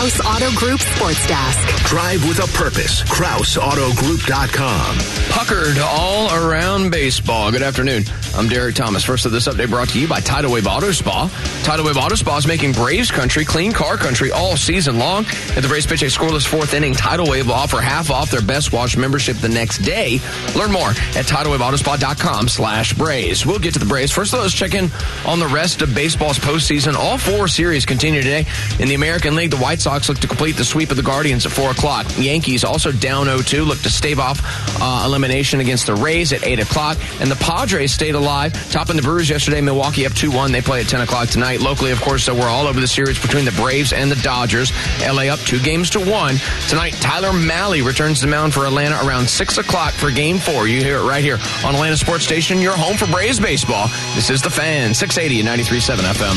Kraus Auto Group Sports Desk. Drive with a purpose. KrausAutoGroup.com. Puckered all around baseball. Good afternoon. I'm Derek Thomas. First of this update brought to you by Tidal Wave Auto Spa. Tidal Wave Auto Spa is making Braves country clean car country all season long. If the Braves pitch a scoreless fourth inning, Tidal Wave will offer half off their Best Watch membership the next day. Learn more at TidalWaveAutoSpa.com/Braves. We'll get to the Braves. First, let's check in on the rest of baseball's postseason. All four series continue today. In the American League, the White Sox look to complete the sweep of the Guardians at 4 o'clock. Yankees also down 0-2, look to stave off elimination against the Rays at 8 o'clock. And the Padres stayed alive, topping the Brewers yesterday. Milwaukee up 2-1. They play at 10 o'clock tonight. Locally, of course, we're all over the series between the Braves and the Dodgers. LA up 2-1. Tonight, Tyler Mahle returns to the mound for Atlanta around 6 o'clock for Game 4. You hear it right here on Atlanta Sports Station, your home for Braves baseball. This is The Fan, 680 and 93.7 FM.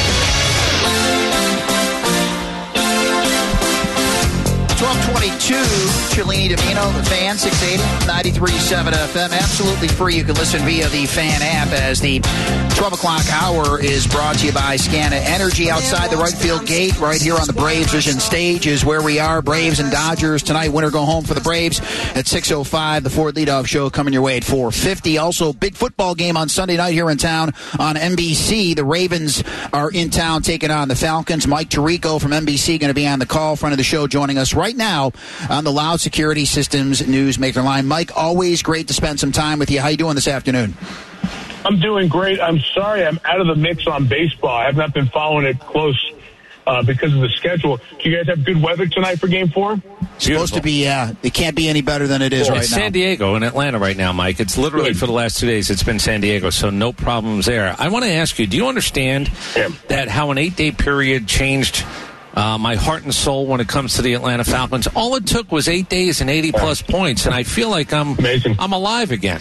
1222, Cellini Domino, The Fan, 680, 93.7 FM. Absolutely free. You can listen via the Fan app as the 12 o'clock hour is brought to you by Scana Energy. Outside the right field gate, right here on the Braves Vision stage is where we are. Braves and Dodgers tonight. Winner go home for the Braves at 6:05. The Ford Leadoff Show coming your way at 4:50. Also, big football game on Sunday night here in town on NBC. The Ravens are in town taking on the Falcons. Mike Tirico from NBC going to be on the call, front of the show, joining us right now on the Loud Security Systems Newsmaker line. Mike, always great to spend some time with you. How you doing this afternoon? I'm doing great. I'm sorry I'm out of the mix on baseball. I have not been following it close because of the schedule. Do you guys have good weather tonight for Game 4? Supposed to be, yeah. It can't be any better than it is right now. It's San Diego and Atlanta right now, Mike. It's literally for the last 2 days, it's been San Diego, so no problems there. I want to ask you, do you understand that how an 8-day period changed my heart and soul when it comes to the Atlanta Falcons? All it took was 8 days and 80-plus points, and I feel like I'm alive again.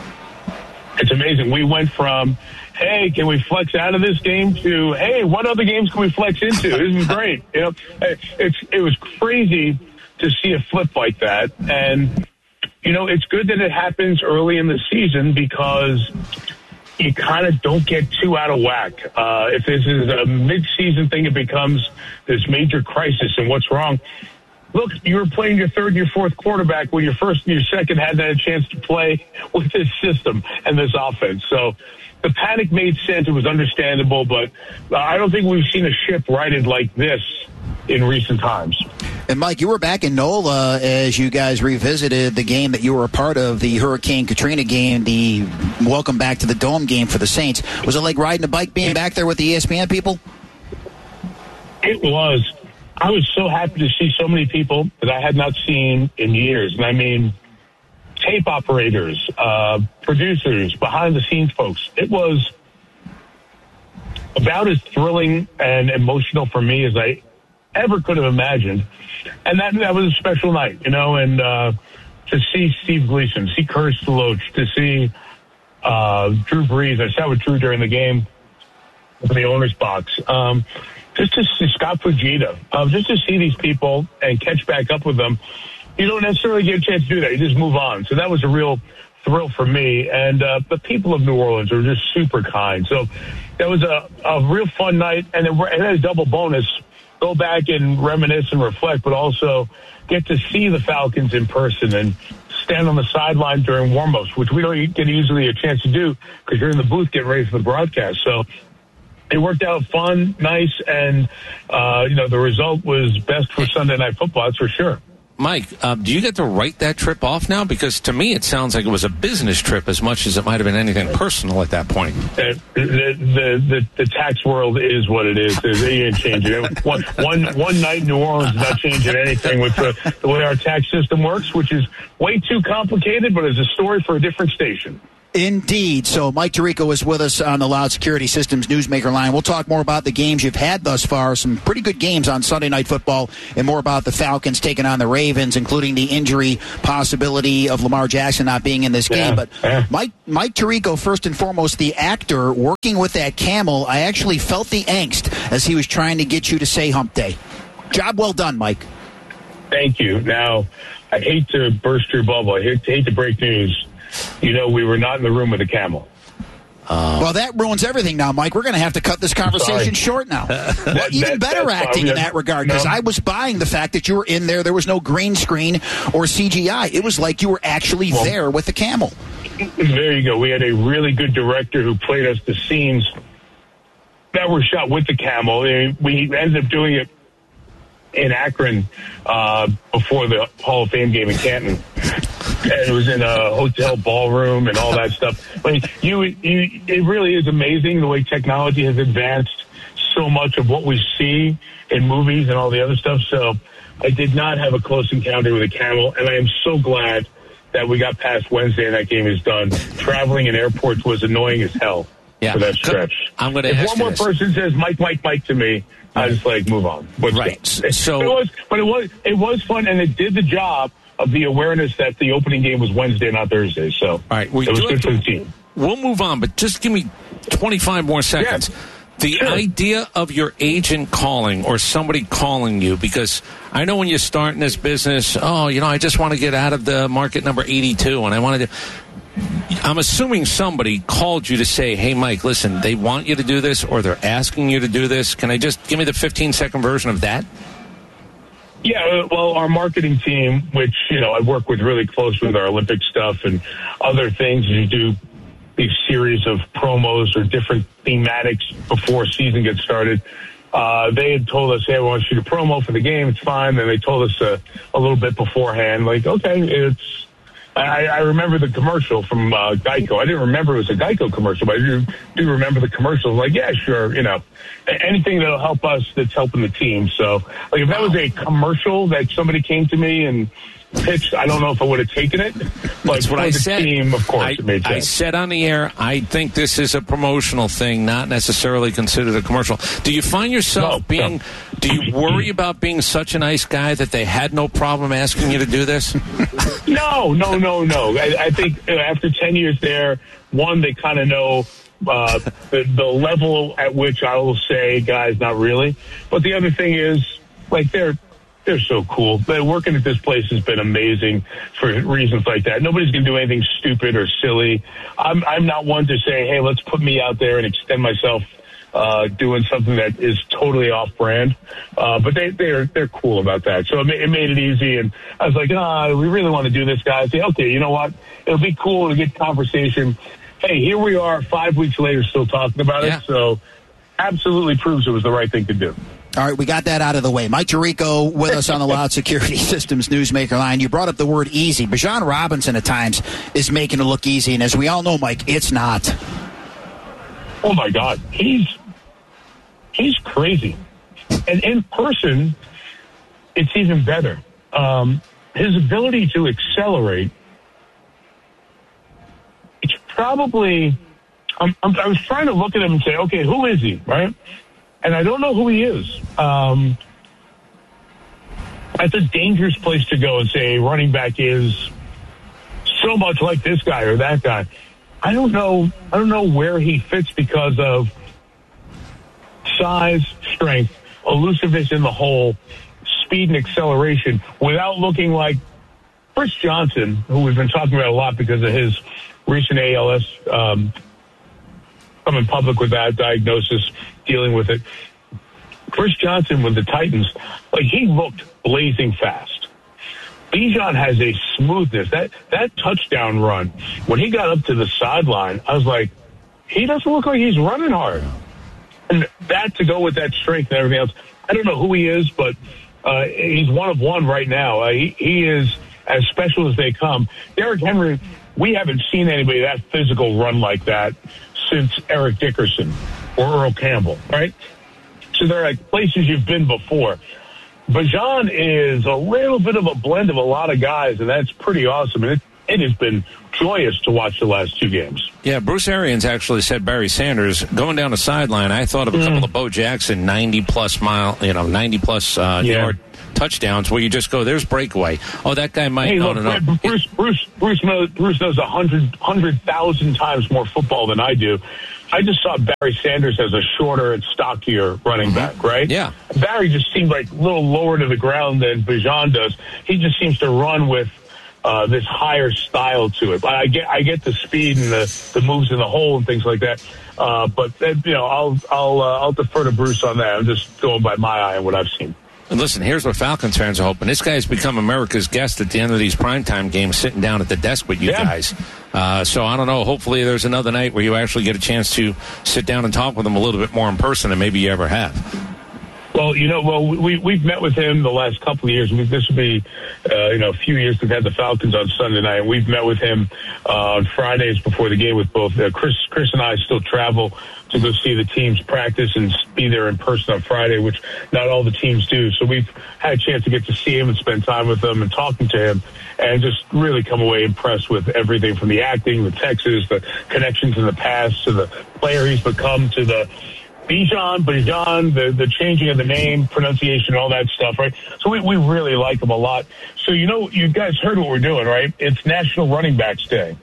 It's amazing. We went from, hey, can we flex out of this game to, hey, what other games can we flex into? This is great. You know, it was crazy to see a flip like that. And, you know, it's good that it happens early in the season because you kind of don't get too out of whack. If this is a mid-season thing, it becomes this major crisis. And what's wrong? Look, you were playing your third and your fourth quarterback when your first and your second hadn't had a chance to play with this system and this offense. So the panic made sense. It was understandable, but I don't think we've seen a ship righted like this in recent times. And, Mike, you were back in NOLA as you guys revisited the game that you were a part of, the Hurricane Katrina game, the welcome back to the Dome game for the Saints. Was it like riding a bike being back there with the ESPN people? It was. I was so happy to see so many people that I had not seen in years. And I mean, tape operators, producers, behind-the-scenes folks. It was about as thrilling and emotional for me as I ever could have imagined. And that was a special night, you know, and to see Steve Gleason, see Curtis Deloach, to see Drew Brees. I sat with Drew during the game in the owner's box. Just to see Scott Fujita, just to see these people and catch back up with them, you don't necessarily get a chance to do that. You just move on. So that was a real thrill for me. And the people of New Orleans are just super kind. So that was a real fun night. And it had a double bonus. Go back and reminisce and reflect, but also get to see the Falcons in person and stand on the sideline during warm-ups, which we don't get easily a chance to do because you're in the booth getting ready for the broadcast. So it worked out fun, nice, and, the result was best for Sunday Night Football, that's for sure. Mike, do you get to write that trip off now? Because to me, it sounds like it was a business trip as much as it might have been anything personal at that point. The tax world is what it is. They ain't changing it. One night in New Orleans is not changing anything with the way our tax system works, which is way too complicated, but is a story for a different station. Indeed. So Mike Tirico is with us on the Loud Security Systems Newsmaker line. We'll talk more about the games you've had thus far, some pretty good games on Sunday Night Football, and more about the Falcons taking on the Ravens, including the injury possibility of Lamar Jackson not being in this game. But Mike Tirico, first and foremost, the actor working with that camel, I actually felt the angst as he was trying to get you to say hump day. Job well done, Mike. Thank you. Now, I hate to burst your bubble. I hate to break news. You know, we were not in the room with the camel. Well, that ruins everything now, Mike. We're going to have to cut this conversation short now. Well, even better acting in that regard, because I was buying the fact that you were in there. There was no green screen or CGI. It was like you were actually there with the camel. There you go. We had a really good director who played us the scenes that were shot with the camel. We ended up doing it in Akron before the Hall of Fame game in Canton. And it was in a hotel ballroom and all that stuff. I mean, it really is amazing the way technology has advanced so much of what we see in movies and all the other stuff. So I did not have a close encounter with a camel, and I am so glad that we got past Wednesday and that game is done. Traveling in airports was annoying as hell for that stretch. I'm going to if ask one more person says Mike to me, I just move on. Right. So it was fun, and it did the job of the awareness that the opening game was Wednesday, not Thursday. So all right, it was good for the team. We'll move on, but just give me 25 more seconds. Yeah. The idea of your agent calling or somebody calling you, because I know when you start in this business, I just want to get out of the market number 82, and I wanted to. I'm assuming somebody called you to say, hey, Mike, listen, they want you to do this, or they're asking you to do this. Can I just give me the 15-second version of that? Yeah, well, our marketing team, which, I work with really close with our Olympic stuff and other things, you do these series of promos or different thematics before season gets started. They had told us, hey, I want to shoot a promo for the game. It's fine. And they told us a little bit beforehand, okay, I remember the commercial from Geico. I didn't remember it was a Geico commercial, but I do remember the commercial. Yeah, sure, anything that'll help us that's helping the team. So, if that was a commercial that somebody came to me and pitched, I don't know if I would have taken it. That's what I said. Team, of course, it made sense. I said on the air, I think this is a promotional thing, not necessarily considered a commercial. Do you find yourself do you worry about being such a nice guy that they had no problem asking you to do this? No. I think after 10 years there, one, they kind of know the level at which I will say, guys, not really. But the other thing is, they're so cool. Working at this place has been amazing for reasons like that. Nobody's going to do anything stupid or silly. I'm not one to say, hey, let's put me out there and extend myself doing something that is totally off-brand. But they're cool about that. So it made it easy. And I was like, we really want to do this, guys. Okay, you know what? It'll be cool to get conversation. Hey, here we are 5 weeks later still talking about it. So absolutely proves it was the right thing to do. All right, we got that out of the way. Mike Tirico with us on the Loud Security Systems Newsmaker line. You brought up the word easy. Bijan Robinson at times is making it look easy, and as we all know, Mike, it's not. Oh, my God. He's crazy. And in person, it's even better. His ability to accelerate, it's probably... I was trying to look at him and say, okay, who is he, right? And I don't know who he is. That's a dangerous place to go and say running back is so much like this guy or that guy. I don't know where he fits because of size, strength, elusiveness in the hole, speed and acceleration without looking like Chris Johnson, who we've been talking about a lot because of his recent ALS coming public with that diagnosis, dealing with it. Chris Johnson with the Titans, he looked blazing fast. Bijan has a smoothness. That touchdown run, when he got up to the sideline, I was like, he doesn't look like he's running hard. And that to go with that strength and everything else, I don't know who he is, but he's one of one right now. He is as special as they come. Derrick Henry, we haven't seen anybody that physical run like that since Eric Dickerson or Earl Campbell, right? So they're like places you've been before. Bijan is a little bit of a blend of a lot of guys, and that's pretty awesome. And it has been joyous to watch the last two games. Yeah, Bruce Arians actually said Barry Sanders going down the sideline. I thought of a couple of Bo Jackson 90-plus yard touchdowns where you just go, there's breakaway. Oh, that guy might. Hey, look, Bruce knows 100,000 times more football than I do. I just saw Barry Sanders as a shorter and stockier running back, right? Yeah. Barry just seemed like a little lower to the ground than Bijan does. He just seems to run with this higher style to it. I get the speed and the moves in the hole and things like that. But I'll defer to Bruce on that. I'm just going by my eye and what I've seen. And listen, here's what Falcons fans are hoping. This guy's become America's guest at the end of these primetime games, sitting down at the desk with you guys. So I don't know. Hopefully there's another night where you actually get a chance to sit down and talk with him a little bit more in person than maybe you ever have. Well, we've met with him the last couple of years. This will be, a few years we've had the Falcons on Sunday night. And we've met with him on Fridays before the game with both. Chris and I still travel to go see the teams practice and be there in person on Friday, which not all the teams do. So we've had a chance to get to see him and spend time with him and talking to him and just really come away impressed with everything from the acting, the Texas, the connections in the past to the player he's become to the Bijan, the changing of the name, pronunciation, all that stuff, right? So we really like him a lot. So, you guys heard what we're doing, right? It's National Running Backs Day.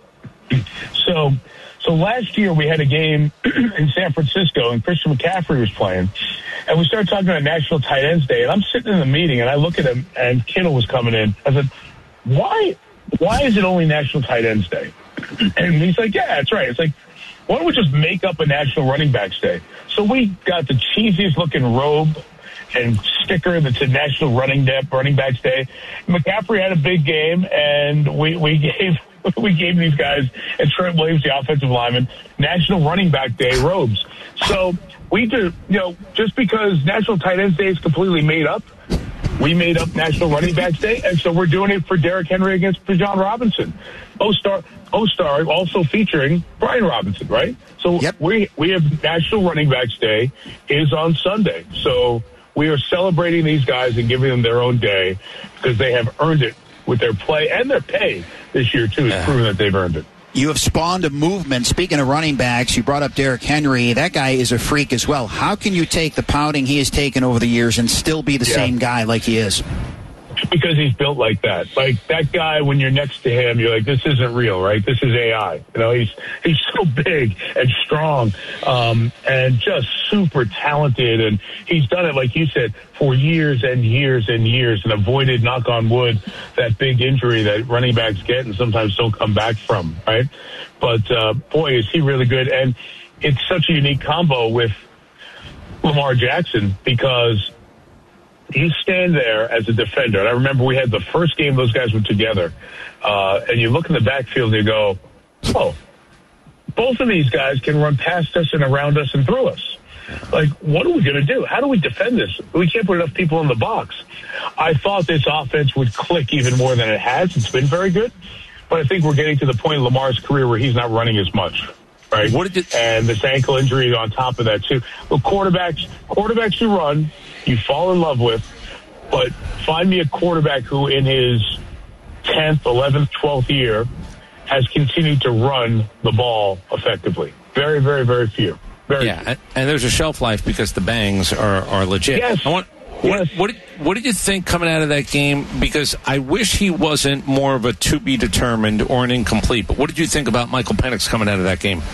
So last year we had a game in San Francisco and Christian McCaffrey was playing. And we started talking about National Tight Ends Day. And I'm sitting in the meeting and I look at him and Kittle was coming in. I said, why is it only National Tight Ends Day? And he's like, yeah, that's right. It's like, why don't we just make up a National Running Backs Day? So we got the cheesiest looking robe and sticker that said National Running Backs Day. McCaffrey had a big game, and we gave these guys, and Trent Williams, the offensive lineman, National Running Back Day robes. So we do, just because National Tight Ends Day is completely made up, we made up National Running Backs Day, and so we're doing it for Derrick Henry against Bijan Robinson. O-Star also featuring Brian Robinson, right? So we have National Running Backs Day is on Sunday. So we are celebrating these guys and giving them their own day because they have earned it with their play and their pay this year, too. It's proven that they've earned it. You have spawned a movement. Speaking of running backs, you brought up Derrick Henry. That guy is a freak as well. How can you take the pounding he has taken over the years and still be the same guy like he is? Because he's built like that. Like that guy, when you're next to him, you're like, this isn't real, right? This is AI. He's so big and strong, and just super talented. And he's done it, like you said, for years and years and years and avoided, knock on wood, that big injury that running backs get and sometimes don't come back from, right? But, boy, is he really good. And it's such a unique combo with Lamar Jackson because you stand there as a defender. And I remember we had the first game those guys were together. And you look in the backfield and you go, oh, both of these guys can run past us and around us and through us. Like, what are we going to do? How do we defend this? We can't put enough people in the box. I thought this offense would click even more than it has. It's been very good. But I think we're getting to the point in Lamar's career where he's not running as much. Right? And this ankle injury on top of that, too. Well, quarterbacks who run, you fall in love with, but find me a quarterback who in his 10th, 11th, 12th year has continued to run the ball effectively. Very, very, very few. And there's a shelf life because the bangs are legit. Yes. What did you think coming out of that game? Because I wish he wasn't more of a to be determined or an incomplete, but what did you think about Michael Penix coming out of that game?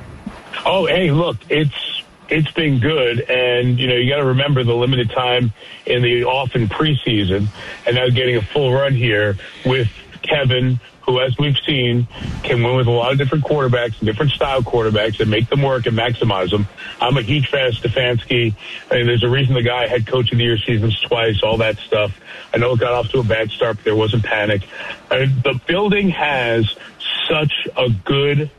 Oh, hey, look, it's been good, and you got to remember the limited time in the off in preseason, and now getting a full run here with Kevin, who, as we've seen, can win with a lot of different quarterbacks and different style quarterbacks and make them work and maximize them. I'm a huge fan of Stefanski. I mean, there's a reason the guy had Coach of the Year seasons twice, all that stuff. I know it got off to a bad start, but there wasn't panic. I mean, the building has such a good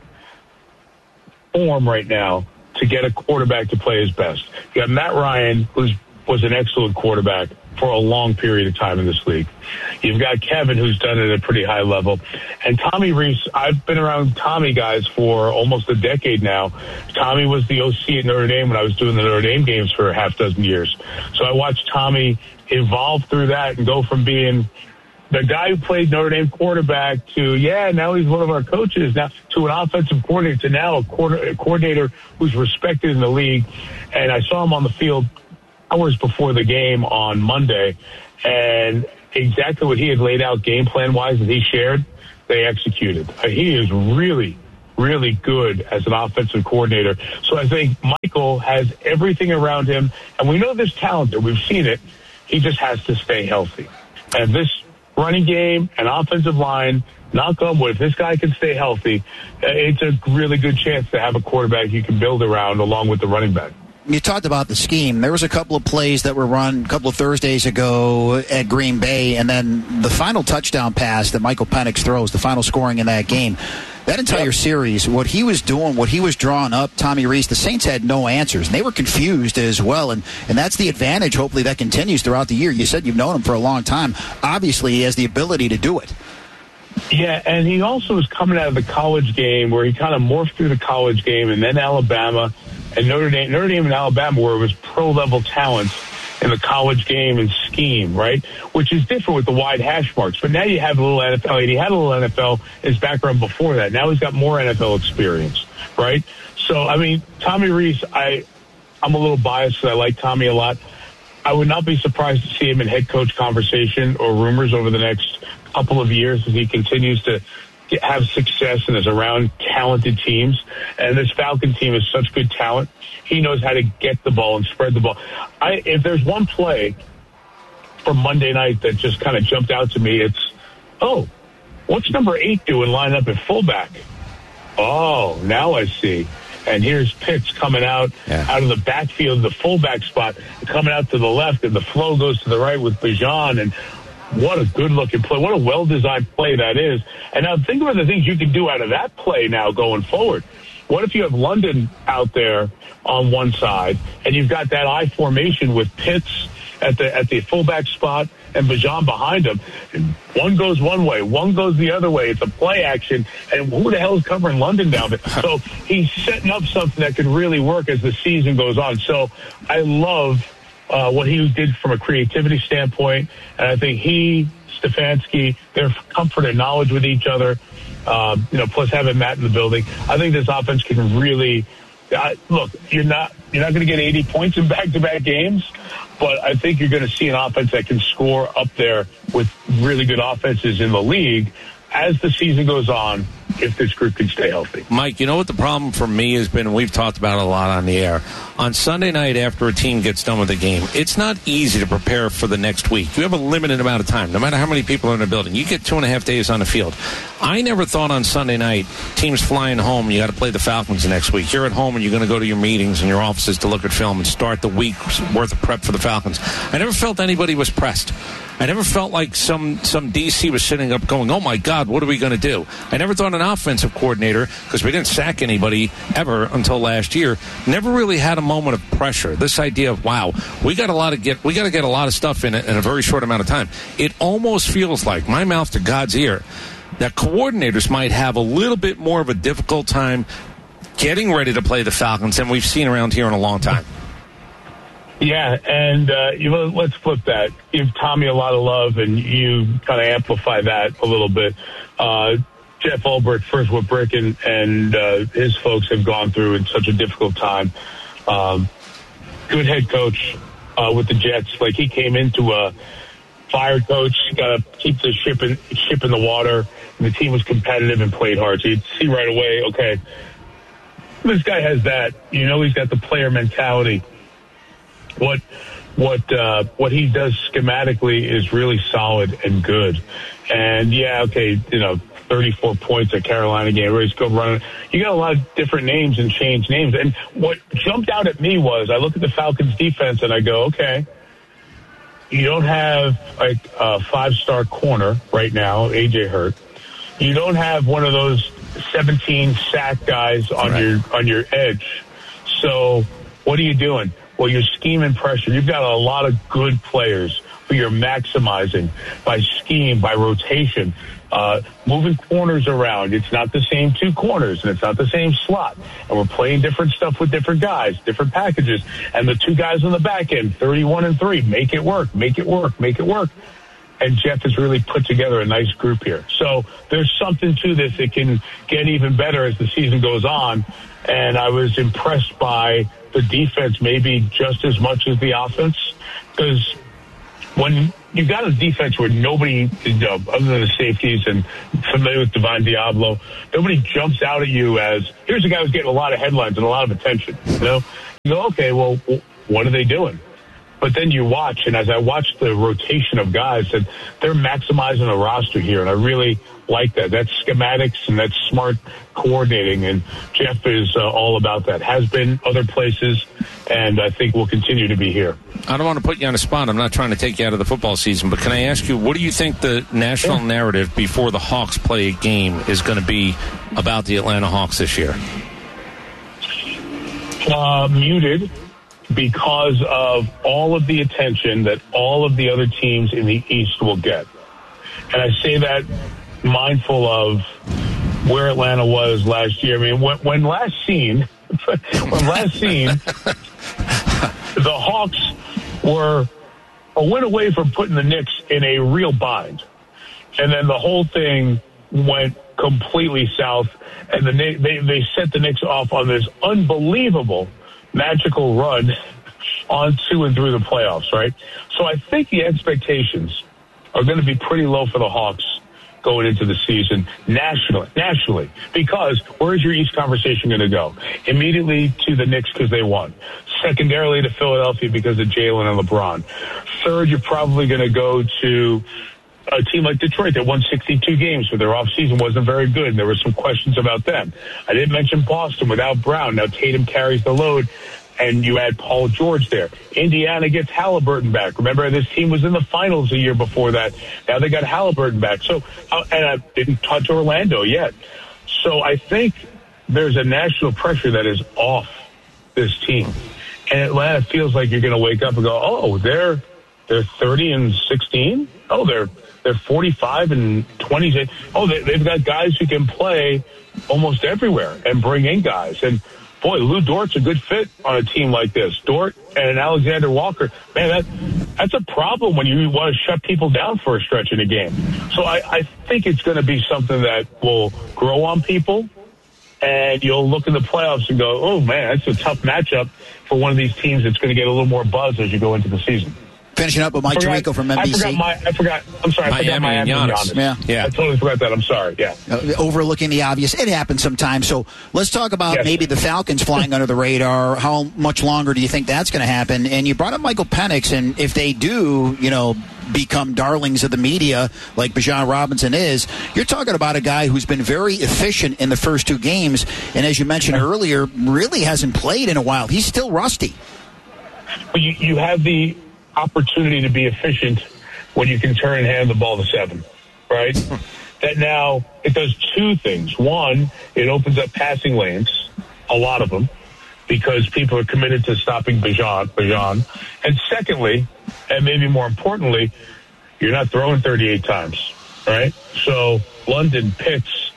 form right now to get a quarterback to play his best. You got Matt Ryan, who was an excellent quarterback for a long period of time in this league. You've got Kevin, who's done it at a pretty high level. And Tommy Rees, I've been around Tommy guys for almost a decade now. Tommy was the OC at Notre Dame when I was doing the Notre Dame games for a half dozen years. So I watched Tommy evolve through that and go from being the guy who played Notre Dame quarterback to, now he's one of our coaches, now to an offensive coordinator, to now a coordinator who's respected in the league. And I saw him on the field hours before the game on Monday, and exactly what he had laid out game plan-wise that he shared, they executed. He is really, really good as an offensive coordinator. So I think Michael has everything around him, and we know there's talent there. We've seen it. He just has to stay healthy. And this running game and offensive line, knock on wood, if this guy can stay healthy, it's a really good chance to have a quarterback you can build around along with the running back. You talked about the scheme. There was a couple of plays that were run a couple of Thursdays ago at Green Bay, and then the final touchdown pass that Michael Penix throws, the final scoring in that game. That entire series, what he was doing, what he was drawing up, Tommy Rees, the Saints had no answers. And they were confused as well, and that's the advantage, hopefully, that continues throughout the year. You said you've known him for a long time. Obviously, he has the ability to do it. Yeah, and he also was coming out of the college game where he kind of morphed through the college game, and then Alabama and Notre Dame and Alabama, where it was pro-level talents in the college game and scheme, right? Which is different with the wide hash marks. But now you have a little NFL, and he had a little NFL in his background before that. Now he's got more NFL experience, right? So, I mean, Tommy Rees, I'm a little biased because I like Tommy a lot. I would not be surprised to see him in head coach conversation or rumors over the next couple of years as he continues to have success and is around talented teams. And this Falcon team is such good talent. He knows how to get the ball and spread the ball. If there's one play from Monday night that just kind of jumped out to me, it's, what's number 8 doing lined up at fullback? Oh, now I see. And here's Pitts coming out of the backfield, the fullback spot, coming out to the left, and the flow goes to the right with Bijan. And what a good-looking play. What a well-designed play that is. And now think about the things you can do out of that play now going forward. What if you have London out there on one side, and you've got that I formation with Pitts at the fullback spot and Bijan behind him? And one goes one way, one goes the other way. It's a play action, and who the hell is covering London down there? So he's setting up something that could really work as the season goes on. So I love what he did from a creativity standpoint, and I think Stefanski, their comfort and knowledge with each other, plus having Matt in the building, I think this offense can really look. You're not going to get 80 points in back-to-back games, but I think you're going to see an offense that can score up there with really good offenses in the league as the season goes on, if this group can stay healthy. Mike, you know what the problem for me has been, and we've talked about it a lot on the air. On Sunday night after a team gets done with the game, it's not easy to prepare for the next week. You have a limited amount of time, no matter how many people are in the building. You get 2.5 days on the field. I never thought on Sunday night, teams flying home, you got to play the Falcons the next week. You're at home and you're going to go to your meetings and your offices to look at film and start the week's worth of prep for the Falcons. I never felt anybody was pressed. I never felt like some DC was sitting up going, oh, my God, what are we going to do? I never thought an offensive coordinator, because we didn't sack anybody ever until last year, never really had a moment of pressure. This idea of, wow, we got to get a lot of stuff in a very short amount of time. It almost feels like, my mouth to God's ear, that coordinators might have a little bit more of a difficult time getting ready to play the Falcons than we've seen around here in a long time. Yeah, and let's flip that. Give Tommy a lot of love, and you kind of amplify that a little bit. Jeff Ulbrich, first what Brick and his folks have gone through in such a difficult time. Good head coach with the Jets. Like, he came into a fired coach, got to keep the ship in the water, and the team was competitive and played hard. So you'd see right away, okay, this guy has that. He's got the player mentality. What he does schematically is really solid and good. And 34 points at Carolina game. Ready to go running. You got a lot of different names and changed names. And what jumped out at me was I look at the Falcons defense and I go, okay, you don't have like a 5-star corner right now, AJ Hurt. You don't have one of those 17 sack guys on your edge. So what are you doing? Well, you're scheming pressure. You've got a lot of good players who you're maximizing by scheme, by rotation, moving corners around. It's not the same 2 corners, and it's not the same slot. And we're playing different stuff with different guys, different packages. And the 2 guys on the back end, 31 and 3, make it work, make it work, make it work. And Jeff has really put together a nice group here. So there's something to this that can get even better as the season goes on. And I was impressed by the defense maybe just as much as the offense, because when you've got a defense where nobody, other than the safeties and familiar with Divine Diablo, nobody jumps out at you as, here's a guy who's getting a lot of headlines and a lot of attention. You go, okay, well, what are they doing? But then you watch, and as I watch the rotation of guys, that they're maximizing the roster here, and I really like that. That's schematics and that's smart coordinating, and Jeff is all about that. Has been other places, and I think will continue to be here. I don't want to put you on the spot. I'm not trying to take you out of the football season, but can I ask you, what do you think the national narrative before the Hawks play a game is going to be about the Atlanta Hawks this year? Muted, because of all of the attention that all of the other teams in the East will get. And I say that mindful of where Atlanta was last year. I mean, when last seen, the Hawks were a win away from putting the Knicks in a real bind. And then the whole thing went completely south, and they set the Knicks off on this unbelievable magical run on to and through the playoffs, right? So I think the expectations are going to be pretty low for the Hawks going into the season nationally, because where's your East conversation going to go? Immediately to the Knicks because they won. Secondarily to Philadelphia because of Jalen and LeBron. Third, you're probably going to go to a team like Detroit that won 62 games, but their offseason wasn't very good, and there were some questions about them. I didn't mention Boston without Brown. Now Tatum carries the load, and you add Paul George there. Indiana gets Halliburton back. Remember, this team was in the finals a year before that. Now they got Halliburton back. So, and I didn't touch Orlando yet. So I think there's a national pressure that is off this team. And Atlanta feels like you're going to wake up and go, oh, they're 30-16. Oh, they're 45-20. Oh, they've got guys who can play almost everywhere and bring in guys. And boy, Lou Dort's a good fit on a team like this. Dort and Alexander Walker, man, that's a problem when you want to shut people down for a stretch in a game. So I think it's going to be something that will grow on people, and you'll look in the playoffs and go, oh, man, that's a tough matchup for one of these teams that's going to get a little more buzz as you go into the season. Finishing up with Mike Tirico from NBC. I forgot Miami and Giannis. Yeah. I totally forgot that. I'm sorry. Yeah. Overlooking the obvious. It happens sometimes. So let's talk about maybe the Falcons flying under the radar. How much longer do you think that's going to happen? And you brought up Michael Penix, and if they do, become darlings of the media like Bijan Robinson is, you're talking about a guy who's been very efficient in the first two games, and as you mentioned earlier, really hasn't played in a while. He's still rusty. Well, you have the opportunity to be efficient when you can turn and hand the ball to 7, right? That now it does two things. One, it opens up passing lanes, a lot of them, because people are committed to stopping Bijan. And secondly, and maybe more importantly, you're not throwing 38 times, right? So London, Pitts,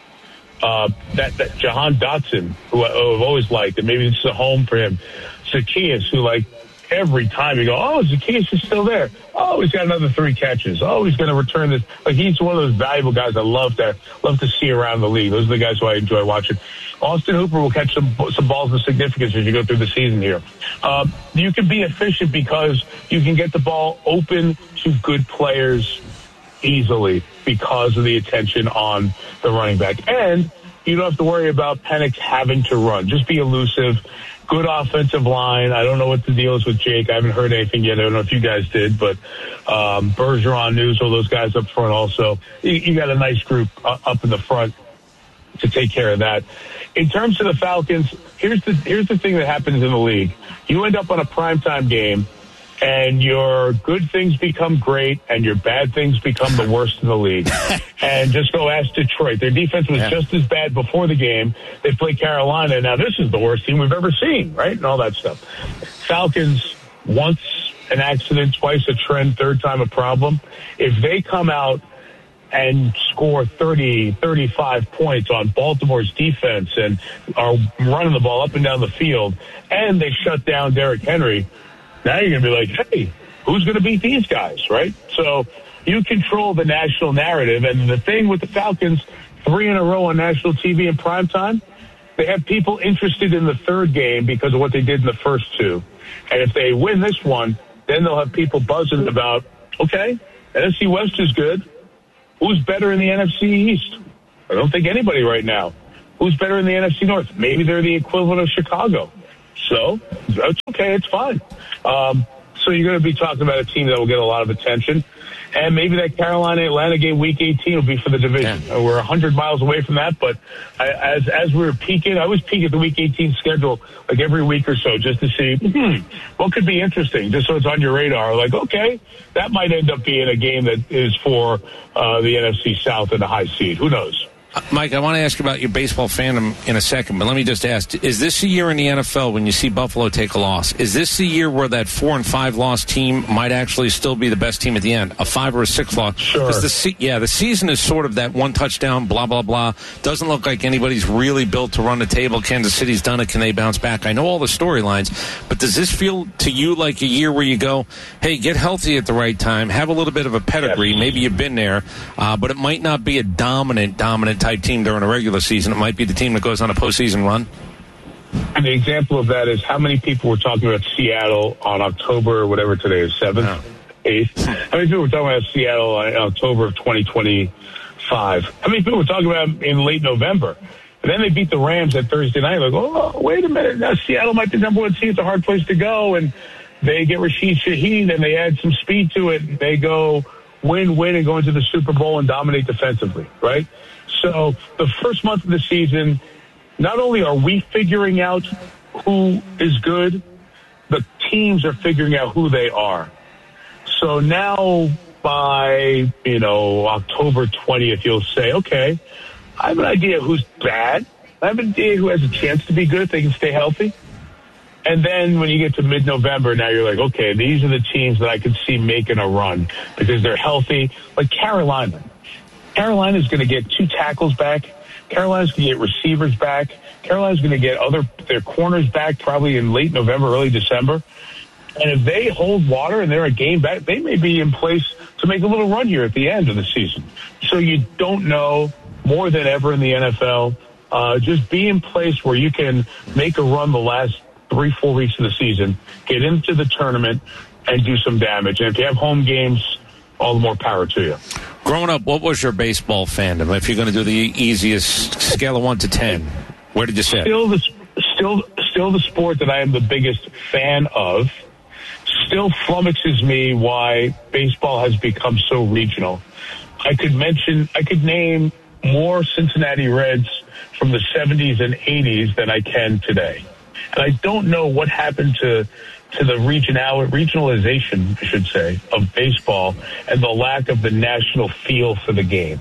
that Jahan Dotson, who I've always liked, and maybe this is a home for him. Zacchaeus, who every time you go, oh, Zacchaeus is still there. Oh, he's got another 3 catches. Oh, he's going to return this. He's one of those valuable guys I love to see around the league. Those are the guys who I enjoy watching. Austin Hooper will catch some balls of significance as you go through the season here. You can be efficient because you can get the ball open to good players easily because of the attention on the running back. And you don't have to worry about Penix having to run. Just be elusive. Good offensive line. I don't know what the deal is with Jake. I haven't heard anything yet. I don't know if you guys did, but Bergeron, News, all those guys up front also. You got a nice group up in the front to take care of that. In terms of the Falcons, here's the thing that happens in the league. You end up on a primetime game, and your good things become great, and your bad things become the worst in the league. And just go ask Detroit. Their defense was just as bad before the game. They played Carolina. Now, this is the worst team we've ever seen, right? And all that stuff. Falcons, once an accident, twice a trend, third time a problem. If they come out and score 30, 35 points on Baltimore's defense and are running the ball up and down the field, and they shut down Derrick Henry, now you're going to be like, hey, who's going to beat these guys, right? So you control the national narrative. And the thing with the Falcons, 3 in a row on national TV in primetime, they have people interested in the third game because of what they did in the first 2. And if they win this one, then they'll have people buzzing about, okay, NFC West is good. Who's better in the NFC East? I don't think anybody right now. Who's better in the NFC North? Maybe they're the equivalent of Chicago. So that's okay. It's fine. So you're going to be talking about a team that will get a lot of attention. And maybe that Carolina-Atlanta game week 18 will be for the division. Yeah. We're 100 miles away from that, but as we're peaking, I always peek at the week 18 schedule like every week or so just to see what could be interesting, just so it's on your radar. Like, okay, that might end up being a game that is for the NFC South and the high seed. Who knows? Mike, I want to ask you about your baseball fandom in a second, but let me just ask, is this a year in the NFL when you see Buffalo take a loss? Is this the year where that 4-5 loss team might actually still be the best team at the end? A 5 or a 6 loss? Sure. The season is sort of that one touchdown, blah, blah, blah. Doesn't look like anybody's really built to run the table. Kansas City's done it. Can they bounce back? I know all the storylines, but does this feel to you like a year where you go, hey, get healthy at the right time, have a little bit of a pedigree, yes. Maybe you've been there, but it might not be a dominant type team during a regular season. It might be the team that goes on a postseason run. And the example of that is how many people were talking about Seattle on October, whatever today is, 7th, 8th. How many people were talking about Seattle in October of 2025? How many people were talking about in late November? And then they beat the Rams at Thursday night. Like, oh, wait a minute. Now Seattle might be the number one seed. It's a hard place to go. And they get Rashid Shaheed and they add some speed to it. And they go win, and go into the Super Bowl and dominate defensively, right? So the first month of the season, not only are we figuring out who is good, the teams are figuring out who they are. So now by, October 20th, you'll say, okay, I have an idea who's bad. I have an idea who has a chance to be good if they can stay healthy. And then when you get to mid-November, now you're like, okay, these are the teams that I can see making a run because they're healthy. Like Carolina. Carolina's going to get 2 tackles back. Carolina's going to get receivers back. Carolina's going to get their corners back probably in late November, early December. And if they hold water and they're a game back, they may be in place to make a little run here at the end of the season. So you don't know more than ever in the NFL. Just be in place where you can make a run the last 3-4 weeks of the season, get into the tournament, and do some damage. And if you have home games, all the more power to you. Growing up, what was your baseball fandom? If you're going to do the easiest scale of 1 to 10, where did you sit? Still the sport that I am the biggest fan of. Still flummoxes me why baseball has become so regional. I could name more Cincinnati Reds from the 70s and 80s than I can today. And I don't know what happened to the regionalization, I should say, of baseball and the lack of the national feel for the game.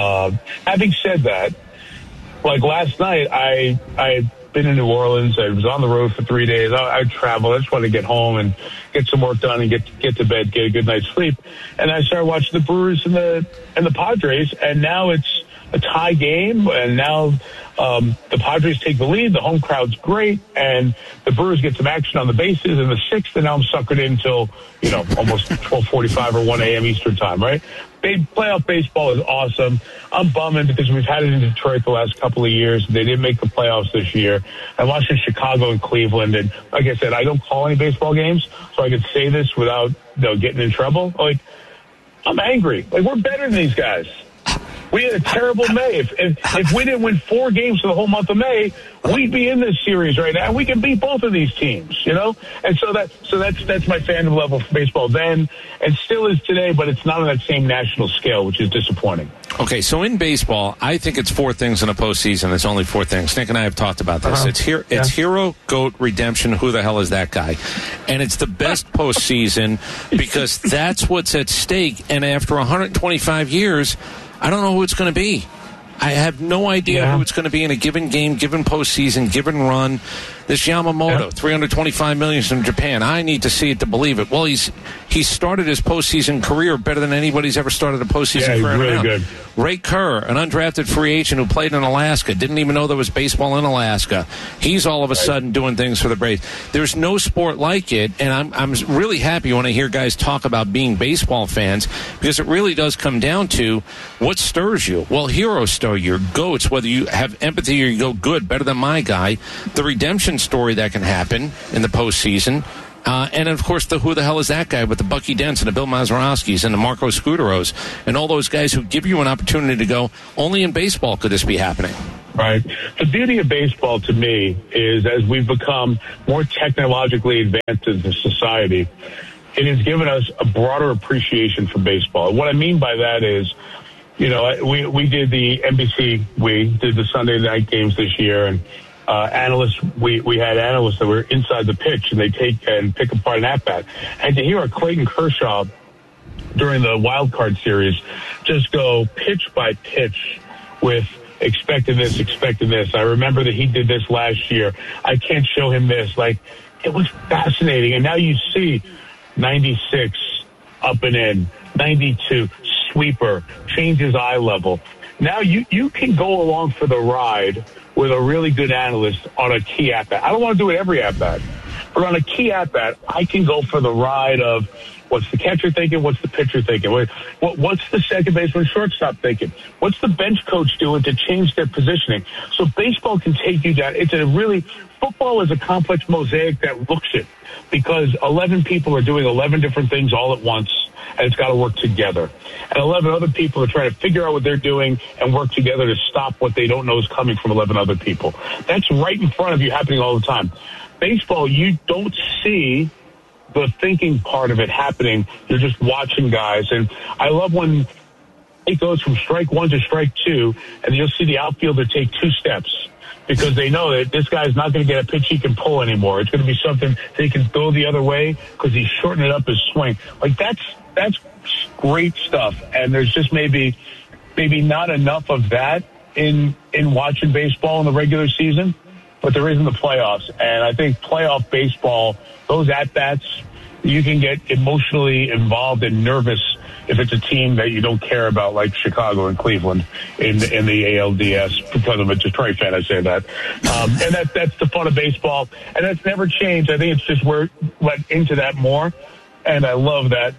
Having said that, like last night, I've been in New Orleans. I was on the road for 3 days. I traveled. I just wanted to get home and get some work done and get to bed, get a good night's sleep. And I started watching the Brewers and the Padres, and now it's a tie game, and now the Padres take the lead. The home crowd's great, and the Brewers get some action on the bases in the 6th, and now I'm suckered in until, almost 12:45 or 1 a.m. Eastern time, right? Playoff baseball is awesome. I'm bumming because we've had it in Detroit the last couple of years. They didn't make the playoffs this year. I watched in Chicago and Cleveland, and like I said, I don't call any baseball games, so I could say this without getting in trouble. Like, I'm angry. Like, we're better than these guys. We had a terrible May. If we didn't win 4 games for the whole month of May, we'd be in this series right now. We can beat both of these teams, And so that's my fandom level for baseball then, and still is today. But it's not on that same national scale, which is disappointing. Okay, so in baseball, I think it's 4 things in a postseason. It's only 4 things. Nick and I have talked about this. It's hero, GOAT, redemption. Who the hell is that guy? And it's the best postseason because that's what's at stake. And after 125 years. I don't know who it's going to be. I have no idea who it's going to be in a given game, given postseason, given run. This Yamamoto, $325 million from Japan. I need to see it to believe it. Well, he started his postseason career better than anybody's ever started a postseason career. He's really good. Ray Kerr, an undrafted free agent who played in Alaska, didn't even know there was baseball in Alaska. He's all of a sudden doing things for the Braves. There's no sport like it, and I'm really happy when I hear guys talk about being baseball fans because it really does come down to what stirs you. Well, heroes stir you, GOATs, whether you have empathy or you go good, better than my guy, the redemption story that can happen in the postseason. And, of course, who the hell is that guy with the Bucky Dents and the Bill Mazeroskis and the Marco Scuderos and all those guys who give you an opportunity to go, only in baseball could this be happening. Right. The beauty of baseball to me is as we've become more technologically advanced as a society, it has given us a broader appreciation for baseball. And what I mean by that is, we did the NBC, we did the Sunday night games this year, and analysts, we had analysts that were inside the pitch, and they take and pick apart an at-bat. And to hear a Clayton Kershaw during the wild card series just go pitch by pitch with expecting this. I remember that he did this last year. I can't show him this. Like, it was fascinating. And now you see 96 up and in, 92 sweeper, changes eye level. Now you can go along for the ride with a really good analyst on a key at-bat. I don't want to do it every at-bat, but on a key at-bat, I can go for the ride of what's the catcher thinking, what's the pitcher thinking, what's the second baseman, shortstop thinking, what's the bench coach doing to change their positioning. So baseball can take you down. Football is a complex mosaic that looks it, because 11 people are doing 11 different things all at once, and it's got to work together. And 11 other people are trying to figure out what they're doing and work together to stop what they don't know is coming from 11 other people. That's right in front of you, happening all the time. Baseball, you don't see the thinking part of it happening. You're just watching guys. And I love when it goes from strike one to strike two, and you'll see the outfielder take 2 steps, because they know that this guy's not going to get a pitch he can pull anymore. It's going to be something that he can go the other way because he's shortening up his swing. Like, that's great stuff. And there's just maybe not enough of that in watching baseball in the regular season, but there is in the playoffs. And I think playoff baseball, those at-bats, you can get emotionally involved and nervous if it's a team that you don't care about, like Chicago and Cleveland in the ALDS. Because I'm a Detroit fan, I say that. And that's the fun of baseball. And that's never changed. I think it's just we're let into that more. And I love that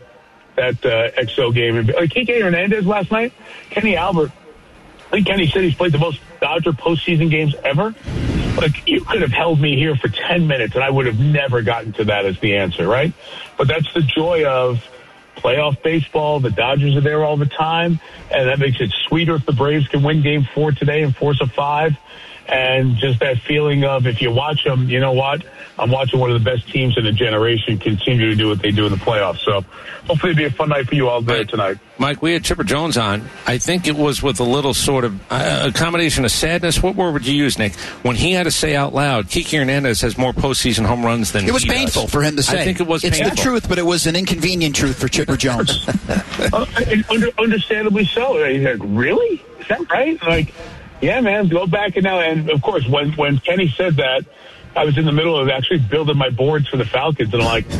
XO game. Like Kike Hernandez last night, Kenny Albert, I think Kenny said he's played the most Dodger postseason games ever. Like, you could have held me here for 10 minutes, and I would have never gotten to that as the answer, right? But that's the joy of playoff baseball. The Dodgers are there all the time, and that makes it sweeter if the Braves can win Game 4 today and force a 5. And just that feeling of, if you watch them, you know what? I'm watching one of the best teams in a generation continue to do what they do in the playoffs. So hopefully it'll be a fun night for you all day tonight. Mike, we had Chipper Jones on. I think it was with a little sort of a combination of sadness. What word would you use, Nick? When he had to say out loud, Kike Hernandez has more postseason home runs than he does. It was painful for him to say. I think it was painful. It's the truth, but it was an inconvenient truth for Chipper Jones. Understandably so. He's like, really? Is that right? Like, yeah, man, go back and now. And, of course, when Kenny said that, I was in the middle of actually building my boards for the Falcons, and I'm like,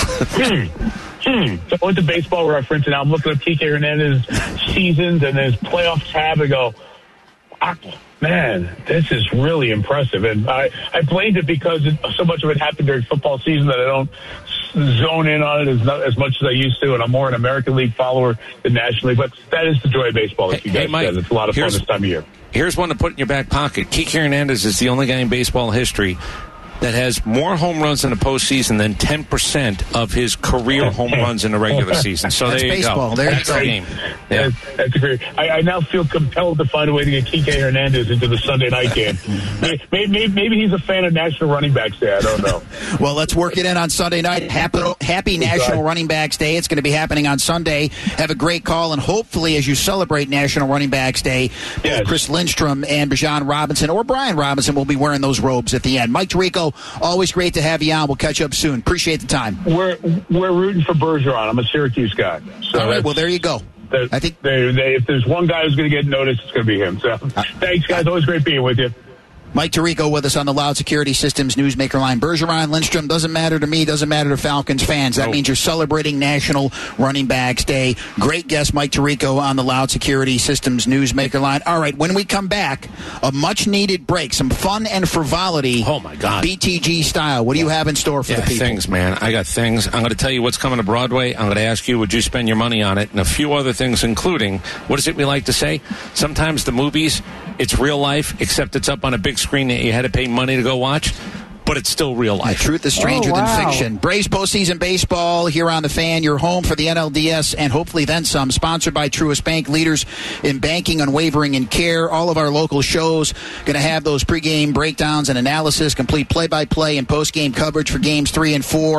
So I went to Baseball Reference, and now I'm looking at Kike Hernandez's seasons and his playoff tab and go, man, this is really impressive. And I blamed it because so much of it happened during football season that I don't zone in on it as much as I used to, and I'm more an American League follower than National League. But that is the joy of baseball, like you guys said. It's a lot of fun this time of year. Here's one to put in your back pocket. Kike Hernandez is the only guy in baseball history that has more home runs in the postseason than 10% of his career home runs in the regular season. So that's there you baseball. go. That's the game. Yeah. That's great. I now feel compelled to find a way to get Kike Hernandez into the Sunday night game. Maybe he's a fan of National Running Backs Day. I don't know. Well, let's work it in on Sunday night. Happy National Running Backs Day. It's going to be happening on Sunday. Have a great call, and hopefully as you celebrate National Running Backs Day, both Chris Lindstrom and Bijan Robinson or Brian Robinson will be wearing those robes at the end. Mike Tirico, always great to have you on. We'll catch up soon. Appreciate the time. We're rooting for Bergeron. I'm a Syracuse guy. So all right, well, there you go. I think if there's one guy who's going to get noticed, it's going to be him. So thanks, guys. Always great being with you. Mike Tirico with us on the Loud Security Systems Newsmaker line. Bergeron, Lindstrom, doesn't matter to me, doesn't matter to Falcons fans. That means you're celebrating National Running Backs Day. Great guest, Mike Tirico, on the Loud Security Systems Newsmaker line. All right, when we come back, a much-needed break, some fun and frivolity. Oh, my God. BTG style. What do you have in store for the people? Things, man. I got things. I'm going to tell you what's coming to Broadway. I'm going to ask you, would you spend your money on it? And a few other things, including, what is it we like to say? Sometimes the movies, it's real life, except it's up on a big screen that you had to pay money to go watch, but it's still real life. The truth is stranger than fiction. Braves postseason baseball here on The Fan, your home for the NLDS and hopefully then some. Sponsored by Truist Bank, leaders in banking, unwavering in care. All of our local shows going to have those pregame breakdowns and analysis, complete play-by-play and postgame coverage for games 3 and 4.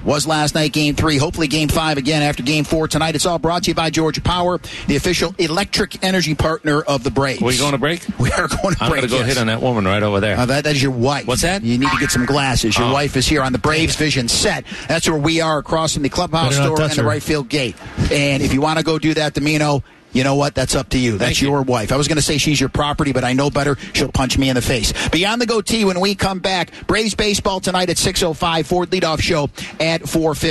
Was last night Game 3. Hopefully Game 5 again after Game 4 tonight. It's all brought to you by Georgia Power, the official electric energy partner of the Braves. Are we going to break? We are going to break. I'm going to go hit on that woman right over there. That is your wife. What's that? You need to get some glasses. Your wife is here on the Braves Vision set. That's where we are, across from the clubhouse door and the right field gate. And if you want to go do that, Domino, you know what? That's up to you. That's your wife. I was going to say she's your property, but I know better. She'll punch me in the face. Beyond the Goatee when we come back. Braves baseball tonight at 6:05. Ford leadoff show at 4:50.